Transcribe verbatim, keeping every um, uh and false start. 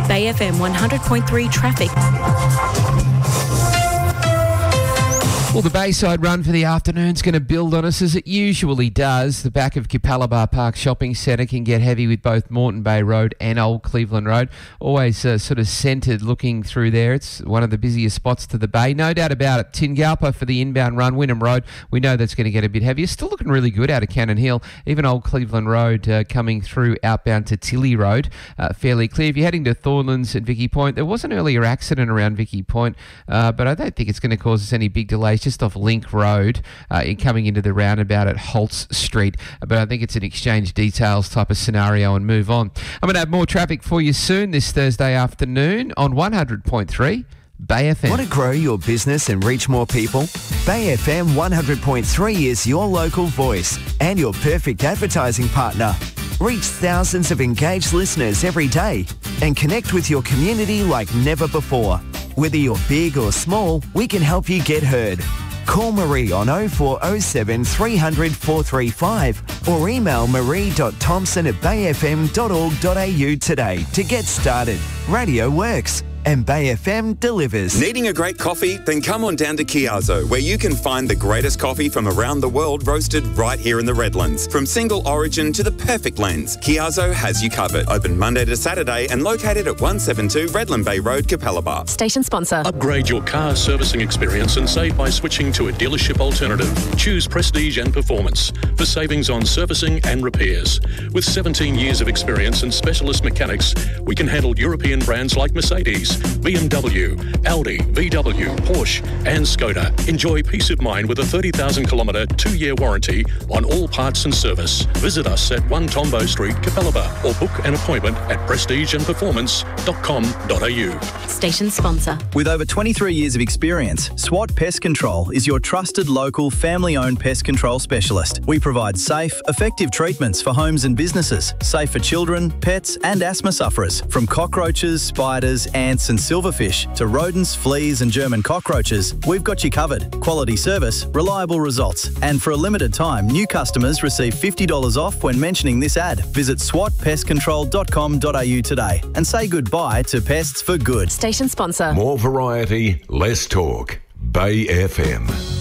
Bay F M one hundred point three traffic. Well, the Bayside run for the afternoon's going to build on us as it usually does. The back of Capalaba Park Shopping Centre can get heavy with both Moreton Bay Road and Old Cleveland Road. Always uh, sort of centred looking through there. It's one of the busiest spots to the Bay. No doubt about it. Tingalpa for the inbound run. Wynnum Road, we know that's going to get a bit heavier. Still looking really good out of Cannon Hill. Even Old Cleveland Road uh, coming through outbound to Tilly Road. Uh, fairly clear. If you're heading to Thornlands and Vicky Point, there was an earlier accident around Vicky Point, uh, but I don't think it's going to cause us any big delays. Just off Link Road uh, in coming into the roundabout at Holtz Street. But I think it's an exchange details type of scenario and move on. I'm going to have more traffic for you soon this Thursday afternoon on one hundred point three Bay F M. Want to grow your business and reach more people? Bay F M one hundred point three is your local voice and your perfect advertising partner. Reach thousands of engaged listeners every day and connect with your community like never before. Whether you're big or small, we can help you get heard. Call Marie on oh four oh seven, three hundred, four three five or email marie dot thompson at bay f m dot org dot a u today to get started. Radio works. And Bay F M delivers. Needing a great coffee? Then come on down to Chiazzo, where you can find the greatest coffee from around the world roasted right here in the Redlands. From single origin to the perfect blends, Chiazzo has you covered. Open Monday to Saturday and located at one seventy-two Redland Bay Road, Capalaba. Station sponsor. Upgrade your car servicing experience and save by switching to a dealership alternative. Choose Prestige and Performance for savings on servicing and repairs. With seventeen years of experience and specialist mechanics, we can handle European brands like Mercedes, B M W, Audi, V W, Porsche and Skoda. Enjoy peace of mind with a thirty thousand kilometre two-year warranty on all parts and service. Visit us at one Tombo Street, Capalaba, or book an appointment at prestige and performance dot com dot a u. Station sponsor. With over twenty-three years of experience, SWAT Pest Control is your trusted local family-owned pest control specialist. We provide safe, effective treatments for homes and businesses, safe for children, pets and asthma sufferers. From cockroaches, spiders, ants and silverfish to rodents, fleas and German cockroaches, we've got you covered. Quality service, reliable results. And for a limited time, new customers receive fifty dollars off when mentioning this ad. Visit swat pest control dot com dot a u today and say goodbye to pests for good. Station sponsor. More variety, less talk. Bay F M.